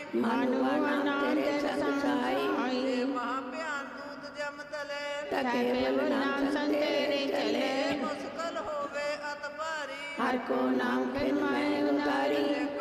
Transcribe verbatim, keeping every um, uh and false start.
ਮਾਨਵਾ ਨਾਮ ਤੇਰੇ ਸੰਗ ਸਹਾਈ। ਮਹਾ ਭਿਆਨ ਦੂਤ ਜਮ ਤਲੇ ਕੇਵਲ ਨਾਮ ਸੰਤੇਰੇ ਚਲੇ। ਮੁਸ਼ਕਲ ਹੋਵੇ ਅਤ ਭਾਰੀ ਹਰ ਕੋ ਨਾਮ ਫਿਰ ਮੈਂ ਉਤਾਰੀ।